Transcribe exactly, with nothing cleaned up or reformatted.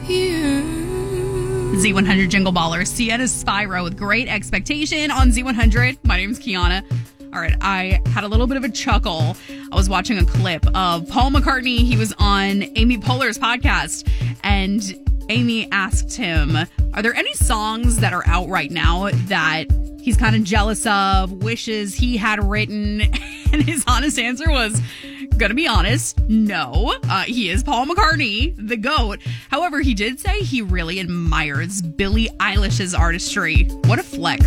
Z one hundred Jingle Ballers, Sienna Spyro with Great Expectation on Z one hundred. My name's Kiana. All right, I had a little bit of a chuckle. I was watching a clip of Paul McCartney. He was on Amy Poehler's podcast, and Amy asked him, are there any songs that are out right now that he's kind of jealous of, wishes he had written? And his honest answer was, gonna be honest, no. Uh, he is Paul McCartney, the GOAT. However, he did say he really admires Billie Eilish's artistry. What a flex.